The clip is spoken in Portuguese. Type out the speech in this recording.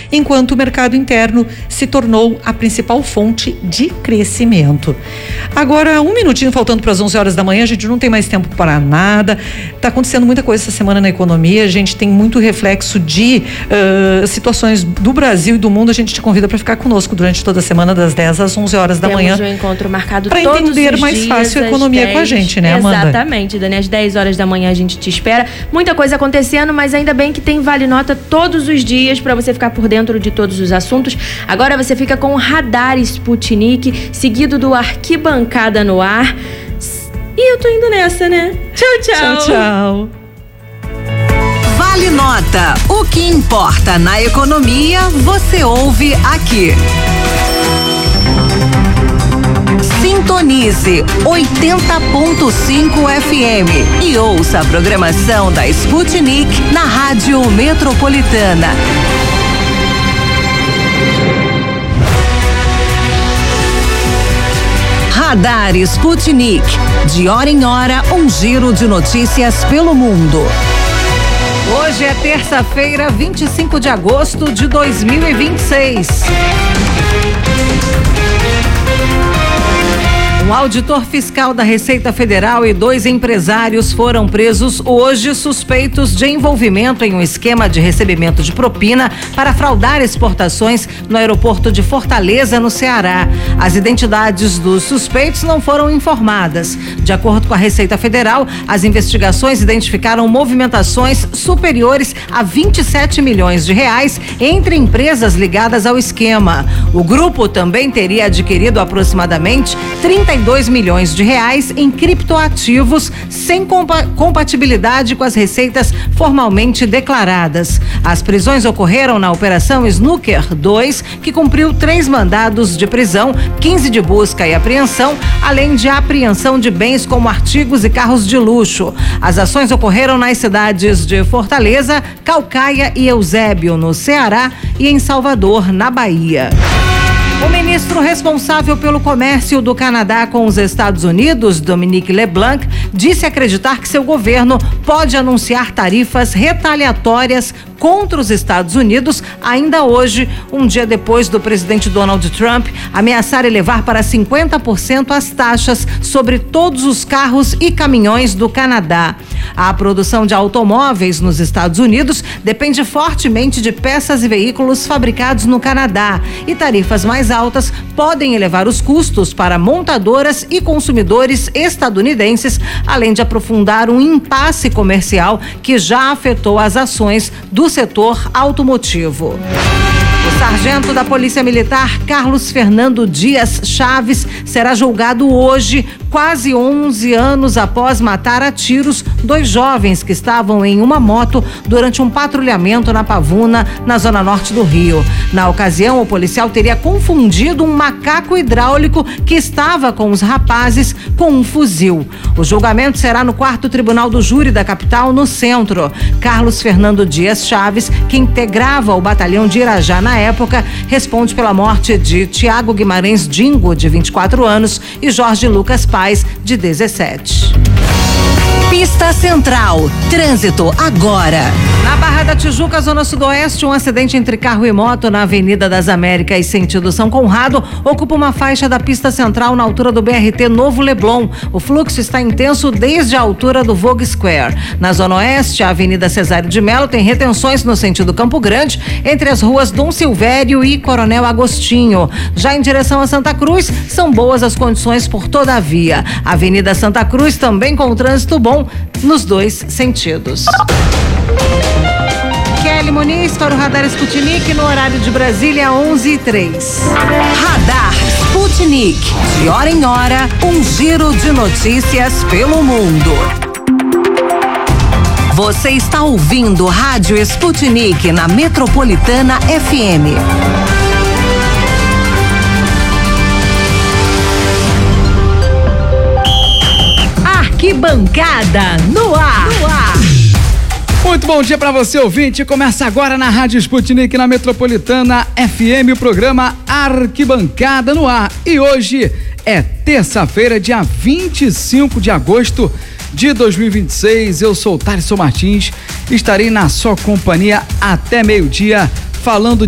enquanto o mercado interno se tornou a principal fonte de crescimento. Agora, um minutinho faltando para as 11 horas da manhã, a gente não tem mais tempo para nada. Está acontecendo muita coisa essa semana na economia, a gente tem muito reflexo de situações do Brasil e do mundo. A gente te convida para ficar conosco durante toda a semana, das 10 às 11 horas da manhã. Temos um encontro marcado para entender mais fácil a economia com a gente, né, Amanda? Exatamente, Dani, às 10 horas da manhã a gente te espera. Muita coisa acontecendo, mas ainda bem que tem Vale Nota todos os dias para você ficar por dentro de todos os assuntos. Agora você fica com o Radar Sputnik, seguido do Arquibancada no Ar. E eu tô indo nessa, né? Tchau, tchau. Tchau, tchau. Vale Nota. O que importa na economia, você ouve aqui. Sintonize 80.5 FM e ouça a programação da Sputnik na Rádio Metropolitana. Radar Sputnik. De hora em hora, um giro de notícias pelo mundo. Hoje é terça-feira, 25 de agosto de 2026. Um auditor fiscal da Receita Federal e 2 empresários foram presos hoje suspeitos de envolvimento em um esquema de recebimento de propina para fraudar exportações no aeroporto de Fortaleza, no Ceará. As identidades dos suspeitos não foram informadas. De acordo com a Receita Federal, as investigações identificaram movimentações superiores a 27 milhões de reais entre empresas ligadas ao esquema. O grupo também teria adquirido aproximadamente 32 milhões de reais em criptoativos sem compatibilidade com as receitas formalmente declaradas. As prisões ocorreram na Operação Snooker 2, que cumpriu 3 mandados de prisão, 15 de busca e apreensão, além de apreensão de bens como artigos e carros de luxo. As ações ocorreram nas cidades de Fortaleza, Caucaia e Eusébio, no Ceará, e em Salvador, na Bahia. O ministro responsável pelo comércio do Canadá com os Estados Unidos, Dominic LeBlanc, disse acreditar que seu governo pode anunciar tarifas retaliatórias contra os Estados Unidos ainda hoje, um dia depois do presidente Donald Trump ameaçar elevar para 50% as taxas sobre todos os carros e caminhões do Canadá. A produção de automóveis nos Estados Unidos depende fortemente de peças e veículos fabricados no Canadá, e tarifas mais altas podem elevar os custos para montadoras e consumidores estadunidenses, além de aprofundar um impasse comercial que já afetou as ações do setor automotivo. O sargento da Polícia Militar, Carlos Fernando Dias Chaves, será julgado hoje, quase 11 anos após matar a tiros 2 jovens que estavam em uma moto durante um patrulhamento na Pavuna, na zona norte do Rio. Na ocasião, o policial teria confundido um macaco hidráulico que estava com os rapazes com um fuzil. O julgamento será no 4º Tribunal do Júri da capital, no centro. Carlos Fernando Dias Chaves, que integrava o batalhão de Irajá na época, responde pela morte de Tiago Guimarães Dingo, de 24 anos, e Jorge Lucas Paz, de 17. Pista Central. Trânsito agora. Na Barra da Tijuca, zona sudoeste, um acidente entre carro e moto na Avenida das Américas, sentido São Conrado, ocupa uma faixa da pista central na altura do BRT Novo Leblon. O fluxo está intenso desde a altura do Vogue Square. Na zona oeste, a Avenida Cesário de Melo tem retenções no sentido Campo Grande, entre as ruas Dom Silvério e Coronel Agostinho. Já em direção a Santa Cruz, são boas as condições por toda a via. A Avenida Santa Cruz também com trânsito bom nos 2 sentidos. Kelly Muniz para o Radar Sputnik, no horário de Brasília, 11h03. Radar Sputnik. De hora em hora, um giro de notícias pelo mundo. Você está ouvindo Rádio Sputnik na Metropolitana FM. Arquibancada no ar. Muito bom dia para você, ouvinte. Começa agora na Rádio Sputnik, na Metropolitana FM, o programa Arquibancada no Ar. E hoje é terça-feira, dia 25 de agosto de 2026. Eu sou o Thaleson Martins, estarei na sua companhia até meio-dia, falando